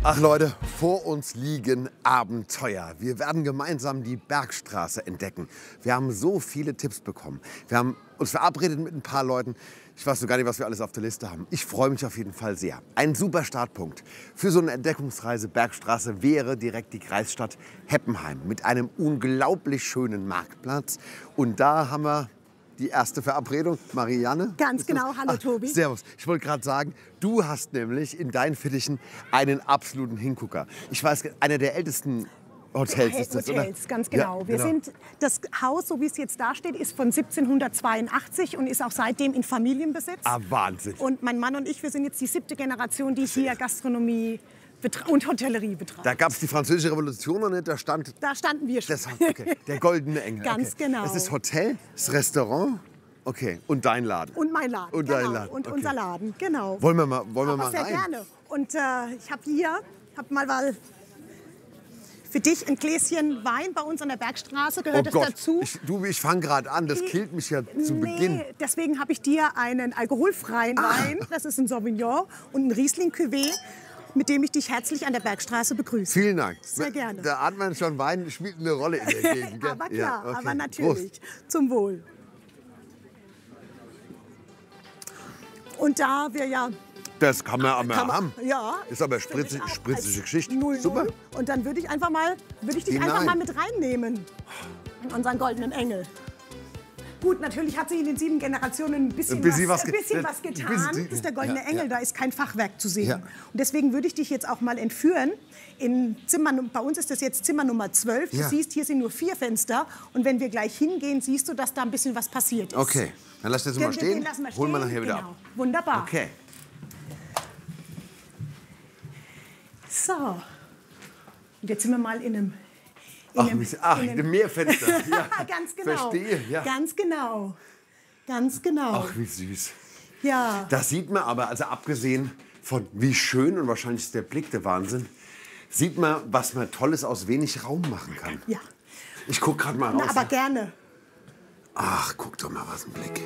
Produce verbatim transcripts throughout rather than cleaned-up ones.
Ach Leute, vor uns liegen Abenteuer. Wir werden gemeinsam die Bergstraße entdecken. Wir haben so viele Tipps bekommen. Wir haben uns verabredet mit ein paar Leuten. Ich weiß noch gar nicht, was wir alles auf der Liste haben. Ich freue mich auf jeden Fall sehr. Ein super Startpunkt für so eine Entdeckungsreise Bergstraße wäre direkt die Kreisstadt Heppenheim mit einem unglaublich schönen Marktplatz. Und da haben wir die erste Verabredung. Marianne? Ganz genau. Hallo, Ah, Tobi. Servus. Ich wollte gerade sagen, du hast nämlich in deinen Fittichen einen absoluten Hingucker. Ich weiß, einer der ältesten Hotels ist das, Hotels, oder? ganz genau. Ja, Wir genau. sind, das Haus, so wie es jetzt dasteht, ist von siebzehnhundertzweiundachtzig und ist auch seitdem in Familienbesitz. Ah, Wahnsinn. Und mein Mann und ich, wir sind jetzt die siebte Generation, die hier Gastronomie betra- und Hotellerie betreibt. Da gab es die Französische Revolution noch nicht, da stand Da standen wir schon. das, okay, der goldene Engel. Ganz okay. genau. Es ist Hotel, das Restaurant, okay, und dein Laden. Und mein Laden. Und genau. dein Laden, Und okay. unser Laden, genau. Wollen wir mal, wollen wir Aber mal sehr rein? gerne. Und äh, ich habe hier, hab mal, mal für dich ein Gläschen Wein bei uns an der Bergstraße. Gehört Oh das Gott, dazu? ich, du, ich fange gerade an, das killt mich ja zu Nee, Beginn. deswegen habe ich dir einen alkoholfreien Ah. Wein, das ist ein Sauvignon und ein Riesling Cuvée, mit dem ich dich herzlich an der Bergstraße begrüße. Vielen Dank. Sehr gerne. Da hat man schon Wein, spielt eine Rolle in der Gegend. gell? Aber klar, Ja, okay. aber natürlich. Prost. Zum Wohl. Und da wir ja... Das kann man aber kann man- haben. Ja. Ist aber finde ich spritzig, auch spritzige als Geschichte. null null. Super. Und dann würde ich einfach mal, würde ich dich Hinein. einfach mal mit reinnehmen in unseren goldenen Engel. Gut, natürlich hat sich in den sieben Generationen ein bisschen, Ein bisschen was, was ein ge- bisschen das- was ein getan. bisschen- Das ist der goldene ja, Engel, ja. da ist kein Fachwerk zu sehen. Ja. Und deswegen würde ich dich jetzt auch mal entführen. In Zimmer, bei uns ist das jetzt Zimmer Nummer zwölf. Ja. Du siehst, hier sind nur vier Fenster. Und wenn wir gleich hingehen, siehst du, dass da ein bisschen was passiert ist. Okay, dann lass das mal Den- den stehen. lassen wir Holen wir stehen. nachher wieder genau. ab. Wunderbar. Okay. So. Und jetzt sind wir mal in einem... In Ach, einem, wie- ach, in in einem- dem Meerfenster. Ja, Ganz genau. Verstehe, ja. Ganz genau. Ganz genau. Ach, wie süß. Ja. Das sieht man aber, also abgesehen von wie schön und wahrscheinlich ist der Blick der Wahnsinn, sieht man, was man Tolles aus wenig Raum machen kann. Ja. Ich guck gerade mal raus. Na, aber gerne. Ach, guck doch mal, was ein Blick.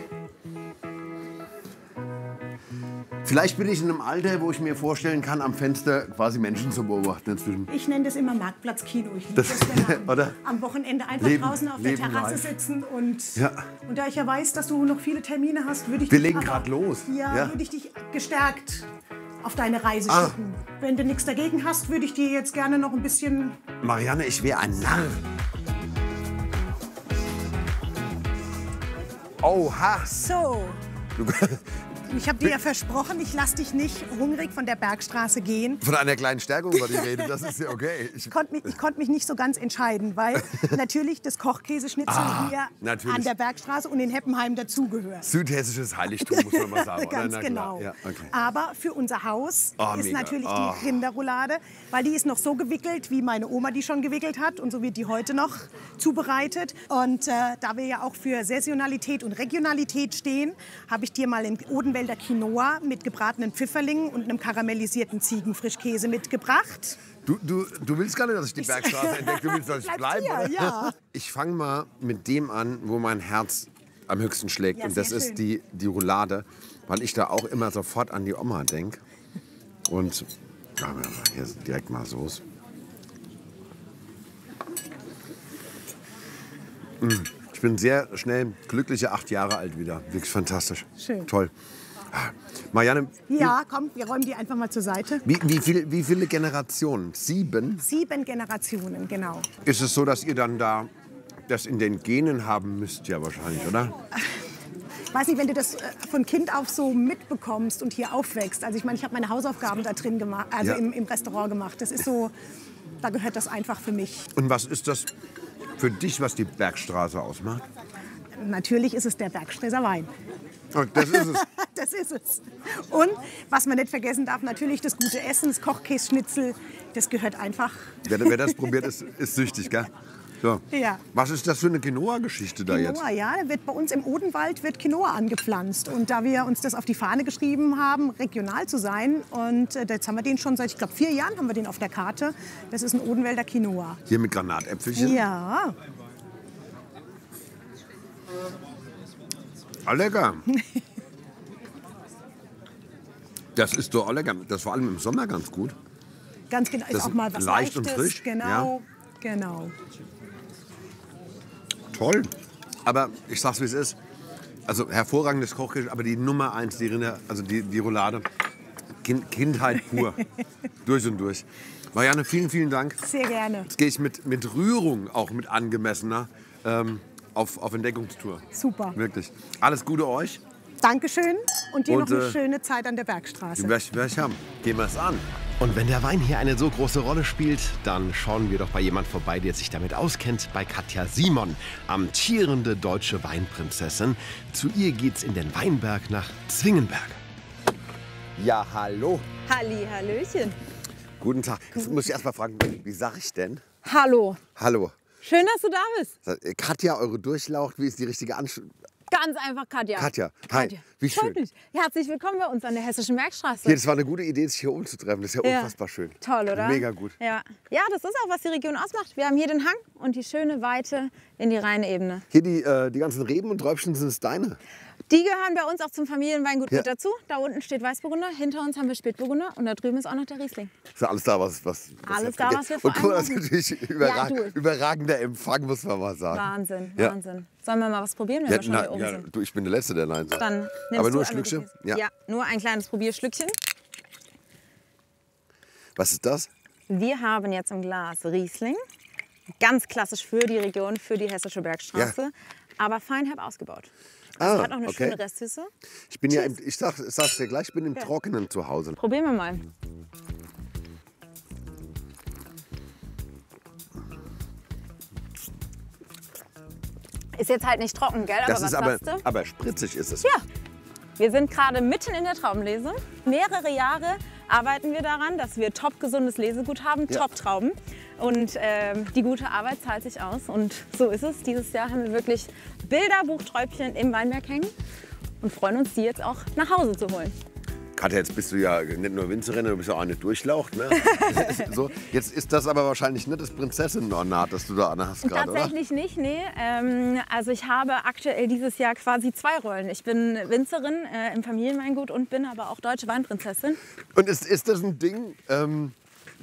Vielleicht bin ich in einem Alter, wo ich mir vorstellen kann, am Fenster quasi Menschen zu beobachten inzwischen. Ich nenne das immer Marktplatzkino. Ich liebe Das- das, wenn man oder? am Wochenende einfach Leben- draußen auf der Leben Terrasse live. sitzen und, Ja. und da ich ja weiß, dass du noch viele Termine hast, würde ich Wir dich legen aber- grad los. Ja, Ja. würde ich dich gestärkt auf deine Reise Ah. schicken. Wenn du nichts dagegen hast, würde ich dir jetzt gerne noch ein bisschen... Marianne, ich wäre ein Narr. Oha. So, Du, ich habe dir ja versprochen, ich lasse dich nicht hungrig von der Bergstraße gehen. von einer kleinen Stärkung war die Rede, das ist ja okay. Ich, Ich konnte mich, ich konnt mich nicht so ganz entscheiden, weil natürlich das Kochkäseschnitzel Ah, hier natürlich. an der Bergstraße und in Heppenheim dazugehört. südhessisches Heiligtum, muss man mal sagen. oder? Ganz Na klar. genau. Ja, okay. Aber für unser Haus Oh, ist mega. natürlich Oh. die Rinderroulade, weil die ist noch so gewickelt, wie meine Oma die schon gewickelt hat. Und so wird die heute noch zubereitet. Und äh, da wir ja auch für Saisonalität und Regionalität stehen, habe ich dir mal ein Odenwälder Quinoa mit gebratenen Pfifferlingen und einem karamellisierten Ziegenfrischkäse mitgebracht. Du, du, du willst gar nicht, dass ich die Bergstraße entdecke, du willst, dass ich Bleib bleibe, hier, oder? ja. Ich fange mal mit dem an, wo mein Herz am höchsten schlägt. Ja, und das sehr ist schön. die, die Roulade, weil ich da auch immer sofort an die Oma denke. Und ja, hier ist direkt mal Soße. Mm, Ich bin sehr schnell glückliche acht Jahre alt wieder. Wirklich fantastisch. Schön. Toll. Marianne, Ja, komm, wir räumen die einfach mal zur Seite. wie, wie, viel, wie viele Generationen? Sieben? Sieben Generationen, genau. Ist es so, dass ihr dann da das in den Genen haben müsst, ja wahrscheinlich, oder? Ich weiß nicht, wenn du das äh, von Kind auf so mitbekommst und hier aufwächst. Also ich meine, ich habe meine Hausaufgaben da drin gemacht, also Ja. im, im Restaurant gemacht. Das ist so, da gehört das einfach für mich. Und was ist das für dich, was die Bergstraße ausmacht? Natürlich ist es der Bergstreser Wein. Oh, das ist es. Das ist es. Und was man nicht vergessen darf, natürlich das gute Essen, das Kochkässchnitzel, das gehört einfach. Wer, wer das probiert, ist, ist süchtig, gell? So. Ja. Was ist das für eine Quinoa-Geschichte da jetzt? Quinoa, ja, da wird bei uns im Odenwald wird Quinoa angepflanzt. Und da wir uns das auf die Fahne geschrieben haben, regional zu sein, und äh, jetzt haben wir den schon seit, ich glaube, vier Jahren haben wir den auf der Karte. Das ist ein Odenwälder Quinoa. Hier mit Granatäpfelchen? Ja, Ah, lecker. Das ist doch auch lecker. Das ist vor allem im Sommer ganz gut. Ganz genau, ist Das auch mal was leicht und Leichtes. frisch, Genau, genau. Toll. Aber ich sag's, wie es ist. Also hervorragendes Kochgericht, aber die Nummer eins, die Rinder, also die, die Roulade, kind, Kindheit pur. Durch und durch. Marianne, vielen, vielen Dank. Sehr gerne. Jetzt gehe ich mit, mit Rührung, auch mit angemessener, ähm, auf, auf Entdeckungstour. Super. Wirklich. Alles Gute euch. Dankeschön und dir Und, noch eine äh, schöne Zeit an der Bergstraße. Die werde ich, werd ich haben. Gehen wir es an. Und wenn der Wein hier eine so große Rolle spielt, dann schauen wir doch bei jemand vorbei, der sich damit auskennt, bei Katja Simon, amtierende deutsche Weinprinzessin. Zu ihr geht's in den Weinberg nach Zwingenberg. Ja, hallo. Halli, hallöchen. Guten Tag. Jetzt muss ich erst mal fragen, wie sag ich denn? Hallo. Hallo. Schön, dass du da bist. Katja, eure Durchlaucht, wie ist die richtige Anschrift? Ganz einfach, Katja. Katja, hi. Katja. Wie Freut schön. mich. Herzlich willkommen bei uns an der Hessischen Bergstraße. Hier, das war eine gute Idee, sich hier oben zu treffen. Das ist ja, Ja. unfassbar schön. Toll, oder? Mega gut. Ja. ja, das ist auch, was die Region ausmacht. Wir haben hier den Hang und die schöne Weite in die Rheinebene. Hier die, äh, die ganzen Reben und Träubchen, sind es deine? Die gehören bei uns auch zum Familienweingut Ja. mit dazu. Da unten steht Weißburgunder, hinter uns haben wir Spätburgunder und da drüben ist auch noch der Riesling. Ist ja alles da, was... was, was Alles ihr da, was wir vor Und guck mal, das allem ist natürlich überrag Ja, du. überragender Empfang, muss man mal sagen. Wahnsinn, Ja. Wahnsinn. Sollen wir mal was probieren, wenn Ja, wir schon na, hier oben ja, sind? du, ich bin der Letzte, der Nein sagt. Dann nimmst Aber du nur ein einmal Schlückchen? die- Ja. ja, nur ein kleines Probierschlückchen. Was ist das? Wir haben jetzt im Glas Riesling, ganz klassisch für die Region, für die Hessische Bergstraße, Ja. aber feinherb ausgebaut. Also Ah, hat auch eine okay. schöne Restsüße. Ich bin ja, im, ich sag, ich sag's dir gleich, ich bin im Ja. Trockenen zu Hause. Probieren wir mal. Ist jetzt halt nicht trocken, gell? Das aber ist was aber, sagst du? aber spritzig ist es. Ja, wir sind gerade mitten in der Traubenlese. Mehrere Jahre arbeiten wir daran, dass wir top gesundes Lesegut haben, Ja. top Trauben. Und ähm, die gute Arbeit zahlt sich aus. Und so ist es. Dieses Jahr haben wir wirklich Bilderbuchträubchen im Weinberg hängen und freuen uns, die jetzt auch nach Hause zu holen. Katja, jetzt bist du ja nicht nur Winzerin, du bist ja auch eine Durchlaucht. Ne? so, jetzt ist das aber wahrscheinlich nicht das Prinzessinnenornat, das du da hast gerade, oder? Tatsächlich nicht, nee. Ähm, also ich habe aktuell dieses Jahr quasi zwei Rollen. Ich bin Winzerin äh, im Familienweingut und bin aber auch deutsche Weinprinzessin. Und ist, ist das ein Ding, ähm,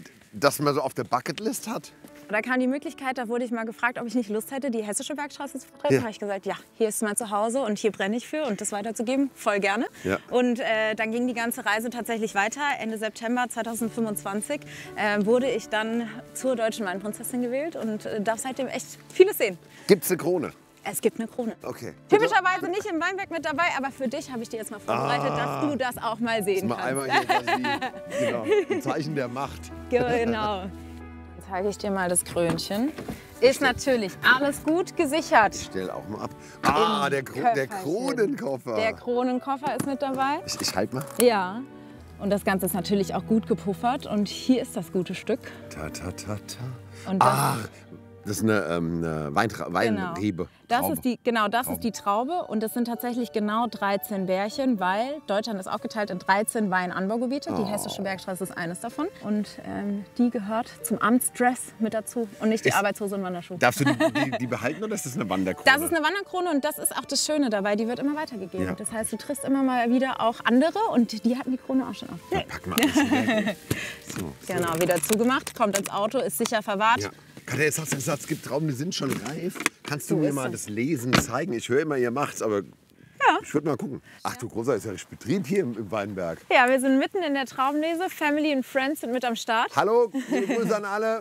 das man so auf der Bucketlist hat? Da kam die Möglichkeit, da wurde ich mal gefragt, ob ich nicht Lust hätte, die Hessische Bergstraße zu vertreten. Ja. Da habe ich gesagt, ja, hier ist mein Zuhause und hier brenne ich für und das weiterzugeben, voll gerne. Ja. Und äh, dann ging die ganze Reise tatsächlich weiter. Ende September zweitausendfünfundzwanzig äh, wurde ich dann zur deutschen Weinprinzessin gewählt und äh, darf seitdem echt vieles sehen. Gibt's eine Krone? Es gibt eine Krone. Okay. Typischerweise nicht im Weinberg mit dabei, aber für dich habe ich dir jetzt mal vorbereitet, Ah. dass du das auch mal sehen Mal kannst. einmal hier quasi, genau, ein Zeichen der Macht. Genau. Dann zeige ich dir mal das Krönchen. Ist natürlich alles gut gesichert. Stell auch mal ab. Ah, Im der, Kro der Köfferchen. Kronenkoffer. Der Kronenkoffer ist mit dabei. ich ich halt mal. Ja. Und das Ganze ist natürlich auch gut gepuffert. Und hier ist das gute Stück. Ta, ta, ta, ta. Und das, Ach, das ist eine, ähm, eine Weintra genau. Weinrebe. Das Traube. ist die, genau, das Traube. ist die Traube. Und das sind tatsächlich genau dreizehn Bärchen, weil Deutschland ist aufgeteilt in dreizehn Weinanbaugebiete. Die Oh. Hessische Bergstraße ist eines davon. Und ähm, die gehört zum Amtsdress mit dazu. Und nicht die Ist- Arbeitshose und Wanderschuhe. Darfst du die, die, die behalten oder ist das eine Wanderkrone? Das ist eine Wanderkrone und das ist auch das Schöne dabei, die wird immer weitergegeben. Ja. Das heißt, du triffst immer mal wieder auch andere und die hatten die Krone auch schon auf. Ja, pack mal alles wieder. So, so. Genau, wieder zugemacht, kommt ins Auto, ist sicher verwahrt. Ja. Katja, jetzt hast du gesagt, es gibt Trauben, die sind schon reif. Kannst du So mir ist mal es. das Lesen zeigen? Ich höre immer, ihr macht's, aber ich würde mal gucken. Ach du großer, ist ja richtig Betrieb hier im, im Weinberg. Ja, wir sind mitten in der Traubenlese. Family and Friends sind mit am Start. Hallo, liebe Grüße an alle.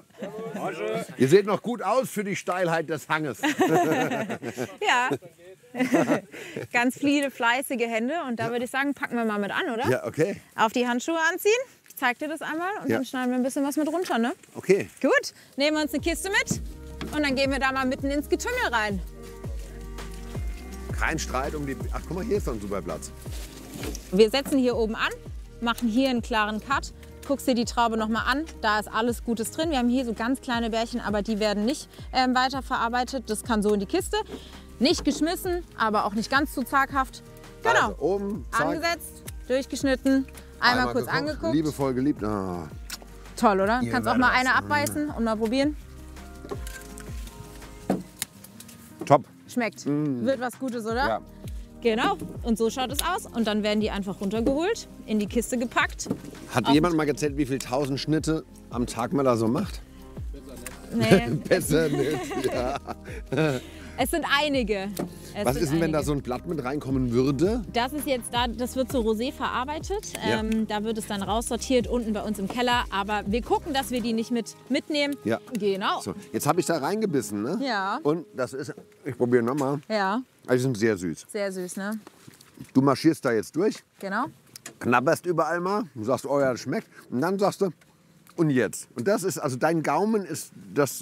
Ihr seht noch gut aus für die Steilheit des Hanges. Ja. Ganz viele fleißige Hände und da würde ich sagen, packen wir mal mit an, oder? Ja, okay. Auf die Handschuhe anziehen. Ich zeig dir das einmal und Ja. dann schneiden wir ein bisschen was mit runter, ne? Okay. Gut, nehmen wir uns eine Kiste mit und dann gehen wir da mal mitten ins Getümmel rein. Kein Streit um die... Ach, guck mal, hier ist doch ein super Platz. Wir setzen hier oben an, machen hier einen klaren Cut, guckst dir die Traube noch mal an, da ist alles Gutes drin. Wir haben hier so ganz kleine Bärchen, aber die werden nicht ähm, weiterverarbeitet. Das kann so in die Kiste. Nicht geschmissen, aber auch nicht ganz zu zaghaft. Genau, Also, oben, zack. angesetzt, durchgeschnitten, einmal, kurz geguckt, angeguckt. Liebevoll geliebt. Ah. Toll, oder? Ihr Kannst auch werdet mal was. eine abbeißen und mal probieren. Top. Schmeckt. Wird was Gutes, oder? Ja. Genau, und so schaut es aus. Und dann werden die einfach runtergeholt, in die Kiste gepackt. Hat jemand mal gezählt, wie viele tausend Schnitte am Tag man da so macht? Nee, Besser nicht, ja. es sind einige. Es Was sind ist denn, wenn da einige. so ein Blatt mit reinkommen würde? Das ist jetzt da, das wird zu Rosé verarbeitet. Ja. Ähm, da wird es dann raussortiert unten bei uns im Keller. Aber wir gucken, dass wir die nicht mit mitnehmen. Ja. Genau. So, jetzt habe ich da reingebissen, ne? Ja. Und das ist, ich probiere nochmal. Ja, Die sind sehr süß. sehr süß, ne? Du marschierst da jetzt durch, Genau. knabberst überall mal, du sagst, oh ja, das schmeckt. Und dann sagst du, und jetzt? Und das ist, also dein Gaumen ist das,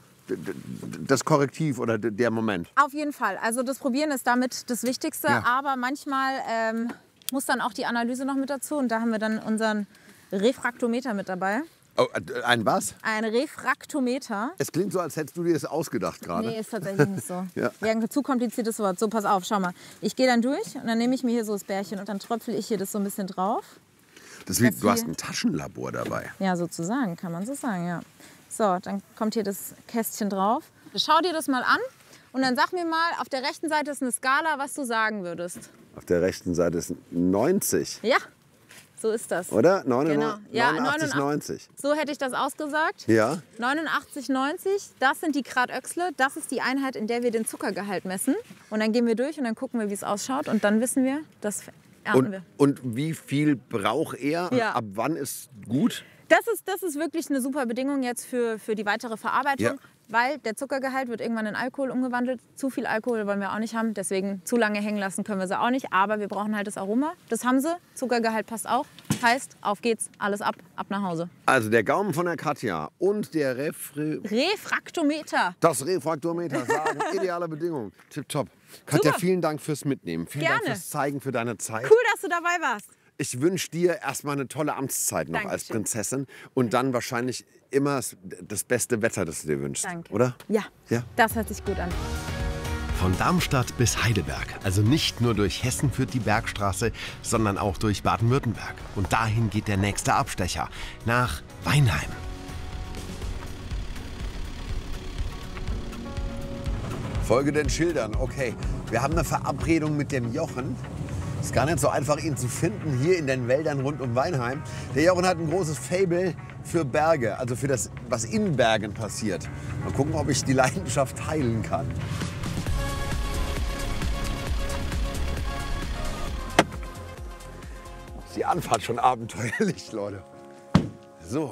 das Korrektiv oder der Moment. Auf jeden Fall. Also das Probieren ist damit das Wichtigste. Ja. Aber manchmal ähm, muss dann auch die Analyse noch mit dazu. Und da haben wir dann unseren Refraktometer mit dabei. Oh, ein was? Ein Refraktometer. Es klingt so, als hättest du dir das ausgedacht gerade. Nee, ist tatsächlich nicht so. Ja. Wäre ein zu kompliziertes Wort. So, pass auf, schau mal. Ich gehe dann durch und dann nehme ich mir hier so das Bärchen und dann tröpfel ich hier das so ein bisschen drauf. Das ist wie, das du hast hier- ein Taschenlabor dabei. Ja, sozusagen, kann man so sagen, ja. So, dann kommt hier das Kästchen drauf. Schau dir das mal an und dann sag mir mal, auf der rechten Seite ist eine Skala, was du sagen würdest. Auf der rechten Seite ist neunzig, Ja, so ist das. oder? Genau. neunundneunzig, Ja, neunundachtzig, neunzig. So hätte ich das ausgesagt. Ja? neunundachtzig, neunzig, das sind die Grad Öchsle. Das ist die Einheit, in der wir den Zuckergehalt messen. Und dann gehen wir durch und dann gucken wir, wie es ausschaut. Und dann wissen wir, das ernten Und, wir. und wie viel braucht er? Ja. Ab wann ist gut? Das ist, das ist wirklich eine super Bedingung jetzt für, für die weitere Verarbeitung. Ja. Weil der Zuckergehalt wird irgendwann in Alkohol umgewandelt. Zu viel Alkohol wollen wir auch nicht haben. Deswegen zu lange hängen lassen können wir sie auch nicht. Aber wir brauchen halt das Aroma. Das haben sie. Zuckergehalt passt auch. Heißt, auf geht's, alles ab, ab nach Hause. Also der Gaumen von der Katja und der Refri Refraktometer. das Refraktometer sagen ideale Bedingungen. Tipptopp. Katja, Super. vielen Dank fürs Mitnehmen. Vielen Dank Gerne. fürs Zeigen, für deine Zeit. Cool, dass du dabei warst. Ich wünsche dir erstmal eine tolle Amtszeit noch als Dankeschön. Prinzessin und dann wahrscheinlich immer das beste Wetter, das du dir wünschst. Danke. Oder? Ja, Ja. das hört sich gut an. Von Darmstadt bis Heidelberg. Also nicht nur durch Hessen führt die Bergstraße, sondern auch durch Baden-Württemberg. Und dahin geht der nächste Abstecher, nach Weinheim. Folge den Schildern, okay. Wir haben eine Verabredung mit dem Jochen. Ist gar nicht so einfach, ihn zu finden hier in den Wäldern rund um Weinheim. Der Jochen hat ein großes Faible für Berge, also für das, was in Bergen passiert. Mal gucken, ob ich die Leidenschaft teilen kann. Ist die Anfahrt schon abenteuerlich, Leute. So.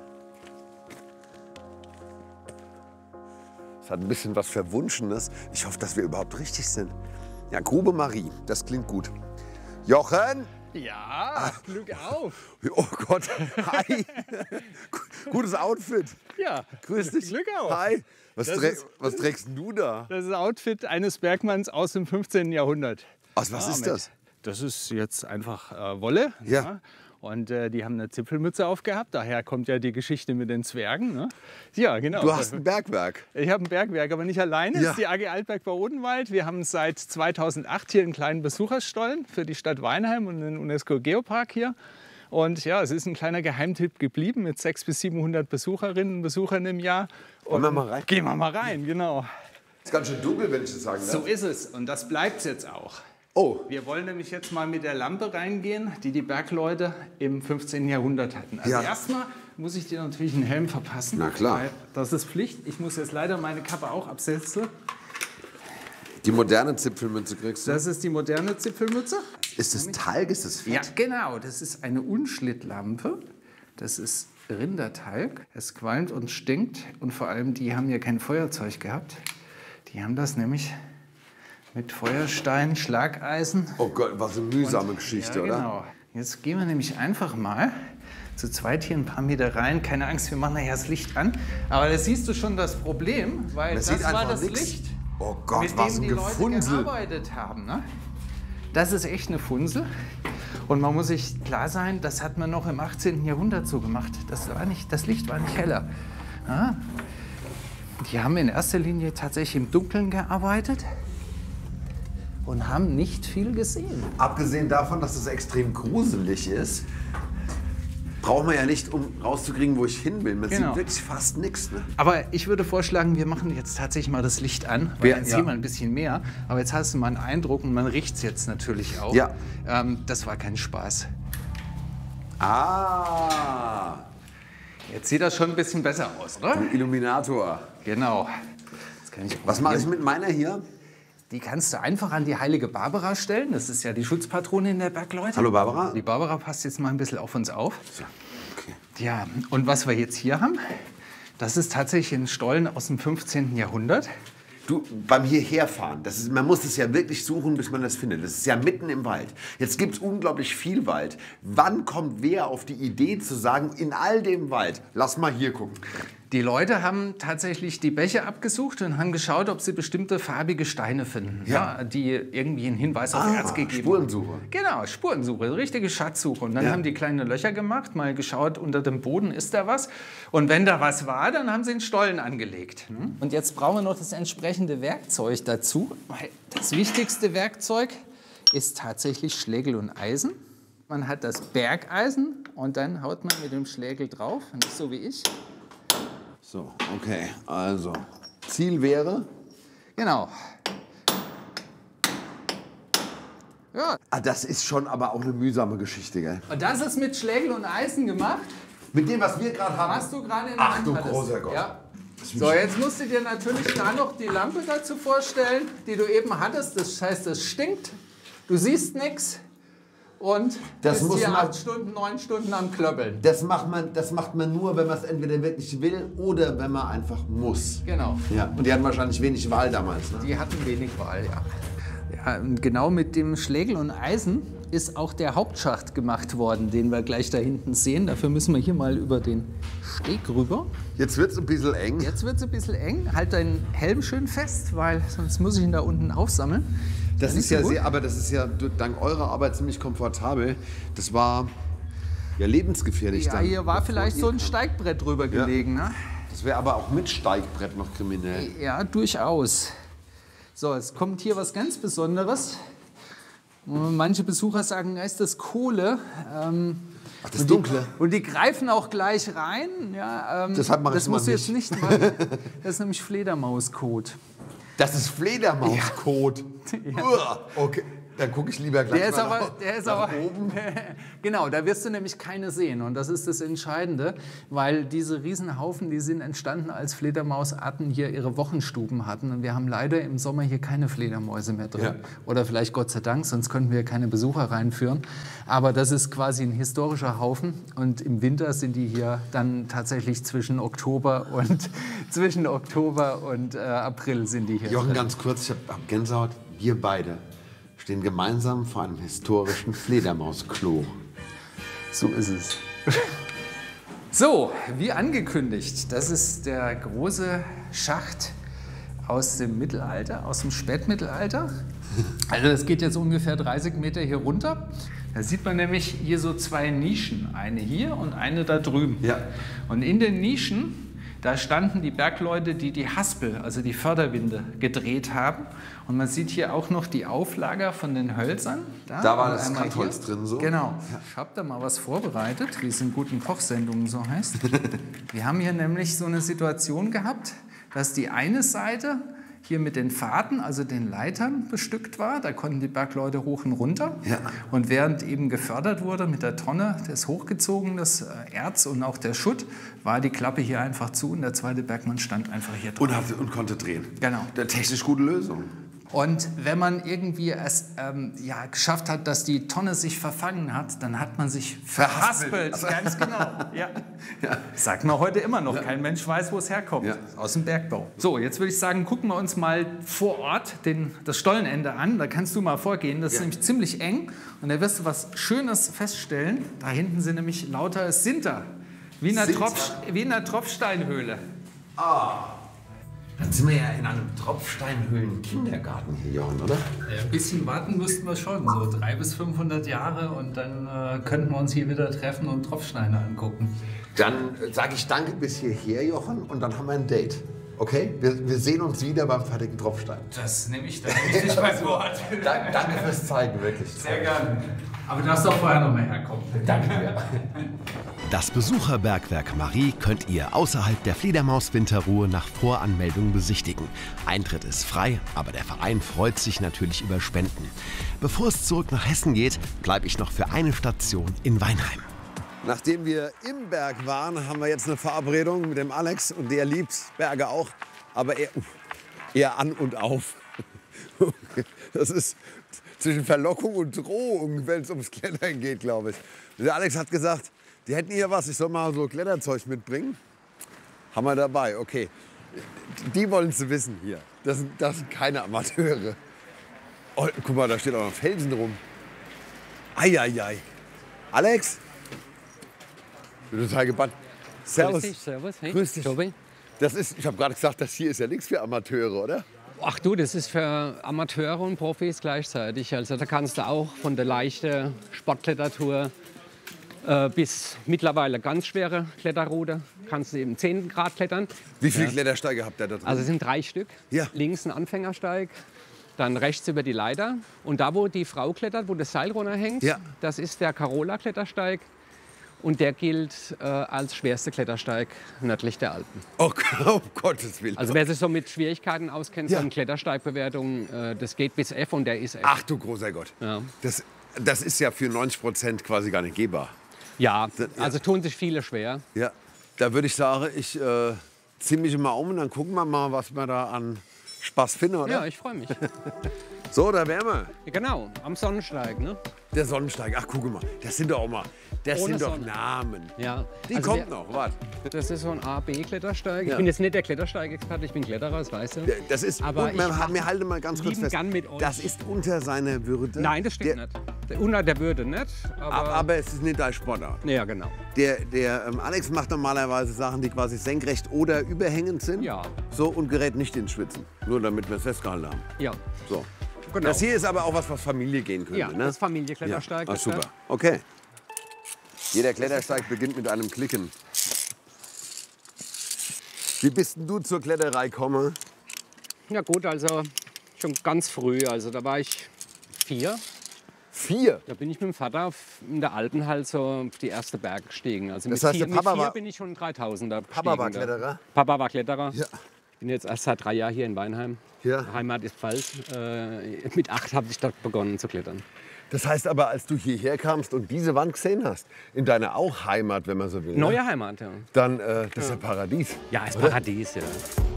Es hat ein bisschen was Verwunschenes. Ich hoffe, dass wir überhaupt richtig sind. Ja, Grube Marie, das klingt gut. Jochen! Ja, Glück auf. Oh Gott, hi! Gutes Outfit. Ja, Grüß dich. Glück auf. Hi. Was, Das trä ist- was trägst denn du da? Das ist das Outfit eines Bergmanns aus dem fünfzehnten Jahrhundert. Was, was ist mit- das? Das ist jetzt einfach äh, Wolle. Ja. Und äh, die haben eine Zipfelmütze aufgehabt. Daher kommt ja die Geschichte mit den Zwergen. Ne? Ja, genau. Du hast ein Bergwerk. Ich habe ein Bergwerk, aber nicht alleine. Ja. Das ist die A G Altberg bei Odenwald. Wir haben seit zweitausendacht hier einen kleinen Besucherstollen für die Stadt Weinheim und den UNESCO-Geopark hier. Und ja, es ist ein kleiner Geheimtipp geblieben mit sechshundert bis siebenhundert Besucherinnen und Besuchern im Jahr. Wollen wir Und- mal rein? Gehen wir mal rein, genau. Ist ganz schön dunkel, wenn ich das sagen darf. So ist es und das bleibt es jetzt auch. Oh, Wir wollen nämlich jetzt mal mit der Lampe reingehen, die die Bergleute im fünfzehnten Jahrhundert hatten. Also Ja. erstmal muss ich dir natürlich einen Helm verpassen. Na klar. Weil das ist Pflicht. Ich muss jetzt leider meine Kappe auch absetzen. die moderne Zipfelmünze kriegst du. Das ist die moderne Zipfelmütze. Ist das Talg, ist das Fett? Ja, genau. Das ist eine Unschlittlampe. Das ist Rindertalg. Es qualmt und stinkt. Und vor allem, die haben ja kein Feuerzeug gehabt. Die haben das nämlich mit Feuerstein, Schlageisen. Oh Gott, was eine mühsame Geschichte, Ja, oder? genau. Jetzt gehen wir nämlich einfach mal zu zweit hier ein paar Meter rein. Keine Angst, wir machen nachher das Licht an. Aber da siehst du schon das Problem, weil Man das sieht war einfach das nix. Licht, Oh Gott, mit was dem ein die Leute Gefunsel. gearbeitet haben. Ne? Das ist echt eine Funsel. Und man muss sich klar sein, das hat man noch im achtzehnten Jahrhundert so gemacht. Das, war nicht, das Licht war nicht heller. Ja? Die haben in erster Linie tatsächlich im Dunkeln gearbeitet und haben nicht viel gesehen. Abgesehen davon, dass es extrem gruselig ist, Braucht man ja nicht, um rauszukriegen, wo ich hin will. Man Genau. sieht wirklich fast nichts. Ne? Aber ich würde vorschlagen, wir machen jetzt tatsächlich mal das Licht an, weil Ja, dann ja. sehen wir ein bisschen mehr. Aber jetzt hast du mal einen Eindruck und man riecht es jetzt natürlich auch. Ja. Ähm, das war kein Spaß. Ah, Jetzt sieht das schon ein bisschen besser aus, oder? ein Illuminator. Genau. Jetzt kann ich Was mache ich mit meiner hier? Die kannst du einfach an die heilige Barbara stellen. Das ist ja die Schutzpatronin der Bergleute. Hallo Barbara. Die Barbara passt jetzt mal ein bisschen auf uns auf. So, okay. Ja, und was wir jetzt hier haben, das ist tatsächlich ein Stollen aus dem fünfzehnten Jahrhundert. Du, beim Hierherfahren, das ist, man muss es ja wirklich suchen, bis man das findet. Das ist ja mitten im Wald. Jetzt gibt es unglaublich viel Wald. Wann kommt wer auf die Idee zu sagen, in all dem Wald, lass mal hier gucken? Die Leute haben tatsächlich die Bäche abgesucht und haben geschaut, ob sie bestimmte farbige Steine finden, Ja. ja, die irgendwie einen Hinweis auf Ah, Erz gegeben Spurensuche. haben. Genau, Spurensuche, richtige Schatzsuche. Und dann Ja. haben die kleine Löcher gemacht, mal geschaut, unter dem Boden ist da was. Und wenn da was war, dann haben sie einen Stollen angelegt. Und jetzt brauchen wir noch das entsprechende Werkzeug dazu. Weil das wichtigste Werkzeug ist tatsächlich Schlägel und Eisen. Man hat das Bergeisen und dann haut man mit dem Schlägel drauf, nicht so wie ich. So, okay, also Ziel wäre, Genau. Ja, ah, das ist schon aber auch eine mühsame Geschichte, gell? und das ist mit Schlägel und Eisen gemacht, Mit dem, was wir gerade haben. was du gerade in der Ach Hand du hattest. großer Gott. Ja. So, jetzt musst du dir natürlich da noch die Lampe dazu vorstellen, die du eben hattest. Das heißt, es stinkt, du siehst nichts und Das bist muss hier man- acht Stunden, neun Stunden am Klöppeln. Das macht man, das macht man nur, wenn man es entweder wirklich will oder wenn man einfach muss. Genau. Ja, und die hatten wahrscheinlich wenig Wahl damals. Ne? Die hatten wenig Wahl, ja. Ja, und genau mit dem Schlägel und Eisen ist auch der Hauptschacht gemacht worden, den wir gleich da hinten sehen. Dafür müssen wir hier mal über den Steg rüber. Jetzt wird es ein bisschen eng. Jetzt wird es ein bisschen eng. Halt deinen Helm schön fest, weil sonst muss ich ihn da unten aufsammeln. Das Nicht ist so ja gut? sehr, aber das ist ja dank eurer Arbeit ziemlich komfortabel. Das war ja lebensgefährlich. Ja, dann, hier war bevor vielleicht ihr so ein kamt. Steigbrett drüber Ja. gelegen. Ne? Das wäre aber auch mit Steigbrett noch kriminell. Ja, durchaus. So, jetzt kommt hier was ganz Besonderes. Manche Besucher sagen, ist das Kohle? Ähm, Ach, das und die, Dunkle. Und die greifen auch gleich rein. Ja, ähm, Deshalb mach das ich's mal musst du jetzt nicht. nicht machen. Das ist nämlich Fledermauskot. Das ist Fledermauskot. Uah, okay, dann gucke ich lieber gleich Der ist mal aber, nach, der ist nach aber oben. genau, da wirst du nämlich keine sehen und das ist das Entscheidende, weil diese Riesenhaufen, die sind entstanden, als Fledermausarten hier ihre Wochenstuben hatten und wir haben leider im Sommer hier keine Fledermäuse mehr drin. Ja. Oder vielleicht Gott sei Dank, sonst könnten wir keine Besucher reinführen. Aber das ist quasi ein historischer Haufen und im Winter sind die hier dann tatsächlich zwischen Oktober und zwischen Oktober und äh, April sind die hier. Jochen, drin. ganz kurz, ich habe hab Gänsehaut. Wir beide stehen gemeinsam vor einem historischen Fledermausklo. So ist es. So, wie angekündigt, das ist der große Schacht aus dem Mittelalter, aus dem Spätmittelalter. Also das geht jetzt ungefähr dreißig Meter hier runter. Da sieht man nämlich hier so zwei Nischen, eine hier und eine da drüben. Ja. Und in den Nischen, da standen die Bergleute, die die Haspel, also die Förderwinde, gedreht haben. Und man sieht hier auch noch die Auflager von den Hölzern. Da war und das einmal Kantholz hier. drin, so? Genau. Ich habe da mal was vorbereitet, wie es in guten Kochsendungen so heißt. Wir haben hier nämlich so eine Situation gehabt, dass die eine Seite hier mit den Fahrten, also den Leitern, bestückt war. Da konnten die Bergleute hoch und runter. Ja. Und während eben gefördert wurde mit der Tonne, das hochgezogen, das Erz und auch der Schutt, war die Klappe hier einfach zu und der zweite Bergmann stand einfach hier drauf. Und, hatte, und konnte drehen. Genau. Eine technisch gute Lösung. Und wenn man irgendwie es ähm, ja, geschafft hat, dass die Tonne sich verfangen hat, dann hat man sich verhaspelt. Verhaspelt. Ganz genau. Ja. Ja. Sagt man heute immer noch. Kein Mensch weiß, wo es herkommt. Ja. Aus dem Bergbau. So, jetzt würde ich sagen, gucken wir uns mal vor Ort den, das Stollenende an. Da kannst du mal vorgehen. Das ist Ja. nämlich ziemlich eng. Und da wirst du was Schönes feststellen. Da hinten sind nämlich lauter Sinter. Wie in einer, Sinter? Tropf, wie in einer Tropfsteinhöhle. Dann sind wir ja in einem Tropfsteinhöhlen-Kindergarten hier, Jochen, oder? Ja, ein bisschen warten müssten wir schon, so dreihundert bis fünfhundert Jahre und dann äh, könnten wir uns hier wieder treffen und Tropfsteine angucken. Dann sage ich danke bis hierher, Jochen, und dann haben wir ein Date. Okay? Wir, wir sehen uns wieder beim fertigen Tropfstein. Das nehme ich dann richtig beim Wort. Dank, danke fürs Zeigen, wirklich. Sehr gerne. Aber du darfst doch vorher noch mal herkommen. Danke dir. Das Besucherbergwerk Marie könnt ihr außerhalb der Fledermaus-Winterruhe nach Voranmeldung besichtigen. Eintritt ist frei, aber der Verein freut sich natürlich über Spenden. Bevor es zurück nach Hessen geht, bleibe ich noch für eine Station in Weinheim. Nachdem wir im Berg waren, haben wir jetzt eine Verabredung mit dem Alex. Und der liebt Berge auch, aber eher, eher an und auf. Das ist zwischen Verlockung und Drohung, wenn es ums Klettern geht, glaube ich. Der Alex hat gesagt, die hätten hier was, ich soll mal so Kletterzeug mitbringen. Haben wir dabei, okay. Die wollen es wissen hier. Das sind, das sind keine Amateure. Oh, guck mal, da steht auch noch Felsen rum. Eieiei. Alex? Ich bin total gebannt. Servus. Grüß dich, servus. Hey, Grüß dich. Tobi. Das ist, ich habe gerade gesagt, das hier ist ja nichts für Amateure, oder? Ach du, das ist für Amateure und Profis gleichzeitig. Also da kannst du auch von der leichten Sportklettertour äh, bis mittlerweile ganz schwere Kletterroute, kannst du eben zehn Grad klettern. Wie viele Ja. Klettersteige habt ihr da drin? Also es sind drei Stück. Ja. Links ein Anfängersteig, dann rechts über die Leiter. Und da, wo die Frau klettert, wo das Seil runterhängt, Ja. das ist der Carola-Klettersteig. Und der gilt äh, als schwerster Klettersteig nördlich der Alpen. Oh, um Gottes Willen. Also wer sich so mit Schwierigkeiten auskennt, Ja. so eine Klettersteigbewertung, äh, das geht bis F und der ist F. Ach du großer Gott. Ja. Das, das ist ja für neunzig Prozent quasi gar nicht gehbar. Ja, ja. also tun sich viele schwer. Ja, da würde ich sagen, ich äh, ziehe mich mal um und dann gucken wir mal, was wir da an Spaß finden, oder? Ja, ich freue mich. So, da wären wir. Ja, genau, am Sonnensteig. Ne? Der Sonnensteig. Ach, guck mal. Das sind doch auch mal. Das Ohne sind doch Sonne. Namen. Ja. Die Also kommt wir- noch. Warte. Das ist so ein A B-Klettersteig. Ja. Ich bin jetzt nicht der Klettersteigexperte, ich bin Kletterer, das weißt du. Das ist. Aber und wir, ich mach wir halten mal ganz kurz lieben fest. gern mit euch. Das ist unter seiner Würde. Nein, das stimmt der, nicht. Der- Unter der Würde nicht. Aber, Aber, aber es ist nicht dein Sportart. ja, genau. Der, der ähm, Alex macht normalerweise Sachen, die quasi senkrecht oder überhängend sind. Ja. So und gerät nicht ins Schwitzen. Nur damit wir es festgehalten haben. Ja, So. genau. Das hier ist aber auch was, was Familie gehen könnte. ja, ne? das ist Familienklettersteig. Ja. Ah, ist super. der. Okay. Jeder Klettersteig beginnt mit einem Klicken. Wie bist denn du zur Kletterei gekommen? Ja gut, also schon ganz früh. Also da war ich vier. Vier. Da bin ich mit dem Vater auf, in der Alpen halt so auf die erste Berg gestiegen. Also Das mit heißt, vier, der Papa mit vier war- bin ich schon dreitausender Papa war gestiegen da. Kletterer? Papa war Kletterer. Ja. Bin jetzt erst seit drei Jahren hier in Weinheim. Ja. Heimat ist Pfalz. Äh, mit acht habe ich dort begonnen zu klettern. Das heißt aber, als du hierher kamst und diese Wand gesehen hast, in deiner auch Heimat, wenn man so will, ne? Neue Heimat, ja. dann äh, das ist ja Paradies. Ja, ist Paradies, ja.